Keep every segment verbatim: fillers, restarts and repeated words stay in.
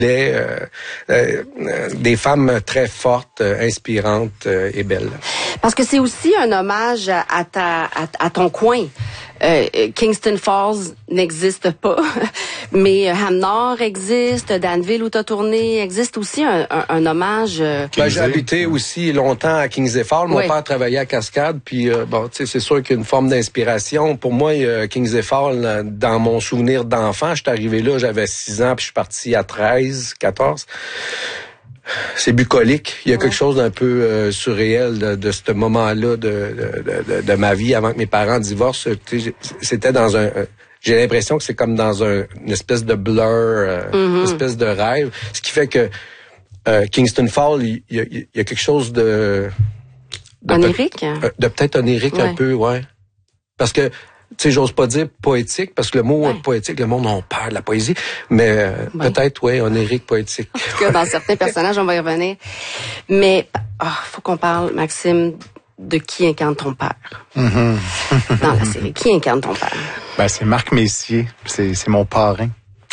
Des, euh, euh, des femmes très fortes, euh, inspirantes euh, et belles. Parce que c'est aussi un hommage à, à, ta, à, à ton coin. Euh, Kingston Falls n'existe pas, mais Ham Nord existe, Danville où tu as tourné existe aussi un, un, un hommage. Euh... Ben, j'ai habité aussi longtemps à Kingsley Falls. Mon oui. père travaillait à Cascade, puis euh, bon, tu sais, c'est sûr qu'il y a une forme d'inspiration. Pour moi, euh, Kingsley Falls, dans mon souvenir d'enfant, je suis arrivé là, j'avais six ans, puis je suis parti à treize, quatorze. C'est bucolique. Il y a ouais. quelque chose d'un peu euh, surréel de, de ce moment-là de, de, de, de ma vie avant que mes parents divorcent. C'était dans un... J'ai l'impression que c'est comme dans un, une espèce de blur, euh, mm-hmm. une espèce de rêve. Ce qui fait que euh, Kingston Falls, il y, y, y a quelque chose de... de onirique? Peut, de peut-être onirique ouais. un peu, ouais. Parce que tu sais, j'ose pas dire poétique, parce que le mot ouais. poétique, le monde a peur de la poésie, mais euh, ouais. peut-être, oui, onirique, poétique. En tout cas, dans certains personnages, on va y revenir. Mais, oh, faut qu'on parle, Maxime, de qui incarne ton père mm-hmm. dans la série. Qui incarne ton père? Ben, c'est Marc Messier, c'est, c'est mon parrain.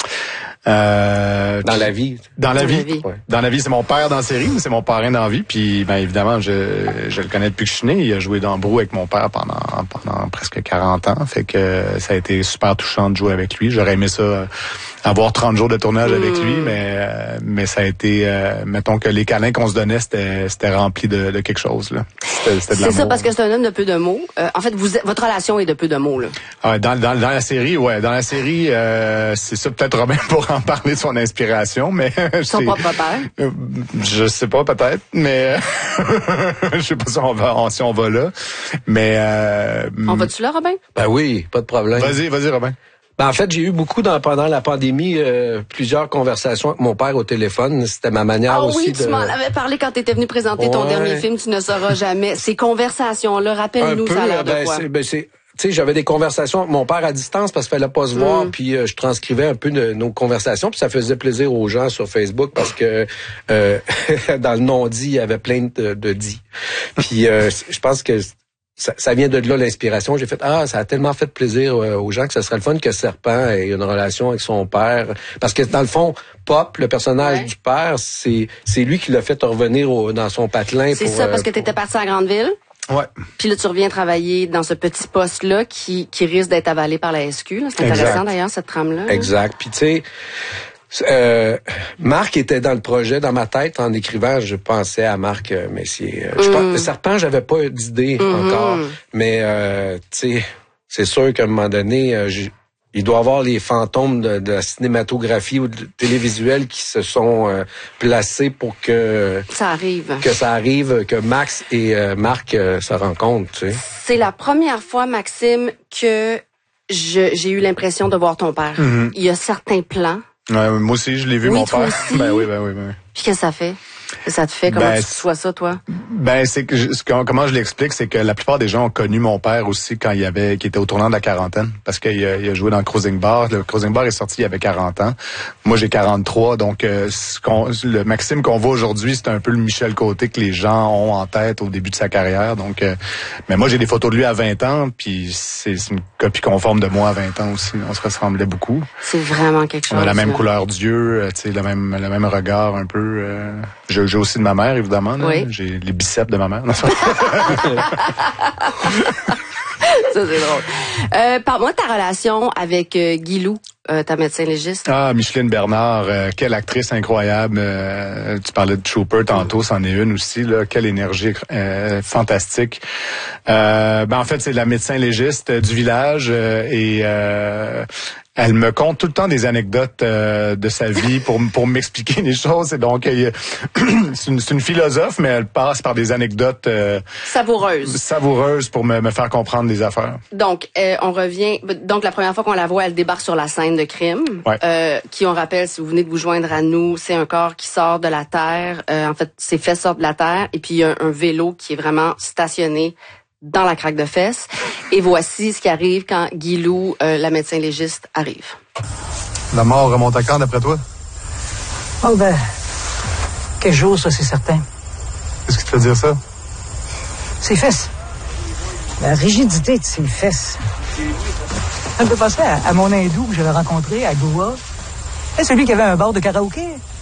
Euh, dans la vie. Dans la dans vie. La vie. Ouais. Dans la vie, c'est mon père dans la série, mais c'est mon parrain dans la vie. Puis, ben évidemment, je, je le connais depuis que je suis né. Il a joué dans Brou avec mon père pendant pendant presque quarante ans. Fait que ça a été super touchant de jouer avec lui. J'aurais aimé ça avoir trente jours de tournage mmh. avec lui, mais mais ça a été, euh, mettons que les câlins qu'on se donnait, c'était c'était rempli de, de quelque chose là. C'était, c'était de c'est ça, parce que c'est un homme de peu de mots. Euh, en fait, vous, votre relation est de peu de mots là. Ah, dans dans dans la série, ouais, dans la série, euh, c'est ça peut-être Robin pour en parler de son inspiration, mais son propre père. Euh, je sais pas peut-être, mais je sais pas si on va si on va là, mais euh, on va-tu là, Robin? Ben oui, pas de problème. Vas-y, vas-y, Robin. Ben, en fait, j'ai eu beaucoup dans, pendant la pandémie, euh, plusieurs conversations avec mon père au téléphone. C'était ma manière ah, aussi oui, de... tu m'en avais parlé quand tu étais venu présenter ouais. ton dernier film, Tu ne sauras jamais. Ces conversations-là, rappelle-nous, peu, ça a l'air ben, de quoi? C'est, ben, c'est, tu sais, j'avais des conversations avec mon père à distance parce qu'il fallait pas se mm. voir, puis euh, je transcrivais un peu de nos conversations, puis ça faisait plaisir aux gens sur Facebook parce que euh, dans le non-dit, il y avait plein de, de dits. Puis euh, je pense que... Ça, ça vient de là l'inspiration. J'ai fait ah ça a tellement fait plaisir euh, aux gens que ce serait le fun que Serpent ait une relation avec son père parce que dans le fond Pop, le personnage ouais. du père, c'est c'est lui qui l'a fait revenir au, dans son patelin. C'est pour, ça parce euh, que t'étais parti à Grandeville. Ouais. Puis là tu reviens travailler dans ce petit poste là qui qui risque d'être avalé par la S Q. Là. C'est exact. Intéressant d'ailleurs cette trame là. Exact. Puis tu sais. Euh, Marc était dans le projet, dans ma tête, en écrivant, je pensais à Marc euh, Messier. Euh, mm. je pense, le Serpent, j'avais pas d'idée mm-hmm. encore, mais euh, tu sais, c'est sûr qu'à un moment donné, euh, il doit y avoir les fantômes de, de la cinématographie ou de télévisuel qui se sont euh, placés pour que ça arrive, que ça arrive, que Max et euh, Marc euh, se rencontrent. Tu sais. C'est la première fois, Maxime, que je, j'ai eu l'impression de voir ton père. Mm-hmm. Il y a certains plans. Ouais, moi aussi, je l'ai vu, oui, mon toi père. Aussi. Ben oui, ben oui, ben oui. Puis qu'est-ce que ça fait? que ça te fait? Comment ben, tu vois ça, toi? Ben, c'est que je, comment je l'explique, c'est que la plupart des gens ont connu mon père aussi quand il y avait, qui était au tournant de la quarantaine, parce qu'il a, il a joué dans le Cruising Bar. Le Cruising Bar est sorti, il y avait quarante ans. Moi, j'ai quarante-trois, donc euh, ce qu'on, le Maxime qu'on voit aujourd'hui, c'est un peu le Michel Côté que les gens ont en tête au début de sa carrière. Donc, euh, mais moi, j'ai des photos de lui à vingt ans, puis c'est, c'est une copie conforme de moi à vingt ans aussi. On se ressemblait beaucoup. C'est vraiment quelque chose. On a la même là. couleur d'yeux, tu sais, le même, le même regard un peu. Euh, j'ai, j'ai aussi de ma mère, évidemment. Là. Oui. J'ai les biceps de ma mère. Ça, c'est drôle. Euh, parle-moi de ta relation avec euh, Guy Lou, euh, ta médecin légiste. Ah, Micheline Bernard, euh, quelle actrice incroyable. Euh, tu parlais de Trooper tantôt, c'en est une aussi. Là, quelle énergie euh, fantastique. Euh, ben en fait, c'est la médecin légiste du village euh, et euh, elle me conte tout le temps des anecdotes euh, de sa vie pour pour m'expliquer les choses. Et donc, euh, c'est, une, c'est une philosophe, mais elle passe par des anecdotes euh, savoureuses. Savoureuses pour me, me faire comprendre des affaires. Donc, euh, on revient. Donc, la première fois qu'on la voit, elle débarque sur la scène de crime. Ouais. Euh, qui, on rappelle, si vous venez de vous joindre à nous, c'est un corps qui sort de la terre. Euh, en fait, ses fesses sortent de la terre. Et puis, il y a un, un vélo qui est vraiment stationné dans la craque de fesses. Et voici ce qui arrive quand Guy Lou, euh, la médecin légiste, arrive. La mort remonte à quand, d'après toi? Oh ben, quel jour, ça, c'est certain. Qu'est-ce qui te fait dire ça? Ses fesses. La rigidité de ses fesses. Ça me fait penser à, à mon hindou que j'avais rencontré à Goa. C'est celui qui avait un bar de karaoké.